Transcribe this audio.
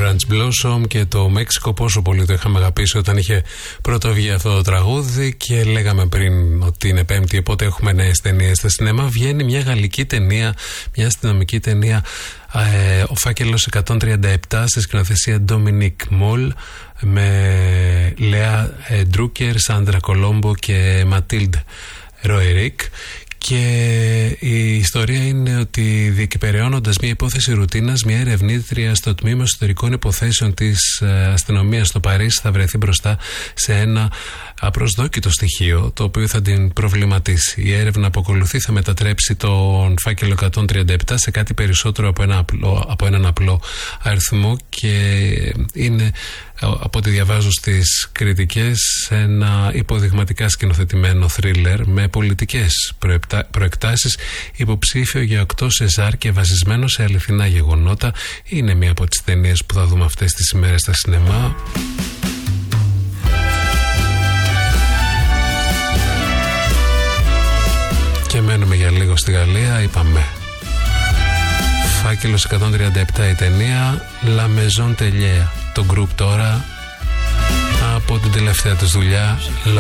Orange Blossom και το Μέξικο, πόσο πολύ το είχαμε αγαπήσει όταν είχε πρώτο βγει αυτό το τραγούδι και λέγαμε πριν ότι είναι Πέμπτη, οπότε έχουμε νέες ταινίες στα σινέμα. Βγαίνει μια γαλλική ταινία, μια αστυνομική ταινία, ο Φάκελος 137, στη σκηνοθεσία Dominique Moll, με Λέα Ντρούκερ, Σάντρα Κολόμπο και Ματίλντ Ροερίκ. Και η ιστορία είναι ότι διεκπεραιώνοντας μια υπόθεση ρουτίνας, μια ερευνήτρια στο τμήμα εσωτερικών υποθέσεων της αστυνομίας στο Παρίσι θα βρεθεί μπροστά σε ένα απροσδόκητο στοιχείο το οποίο θα την προβληματίσει. Η έρευνα που ακολουθεί θα μετατρέψει τον Φάκελο 137 σε κάτι περισσότερο από έναν απλό αριθμό και είναι, από ό,τι διαβάζω στις κριτικές, ένα υποδειγματικά σκηνοθετημένο θρίλερ με πολιτικές προεκτάσεις, υποψήφιο για 8 Σεζάρ και βασισμένο σε αληθινά γεγονότα. Είναι μία από τις ταινίες που θα δούμε αυτές τις ημέρες στα σινεμά. Και μένουμε για λίγο στη Γαλλία, είπαμε. Φάκελος 137 η ταινία, La Maison Tellier, το group τώρα από την τελευταία τους δουλειά.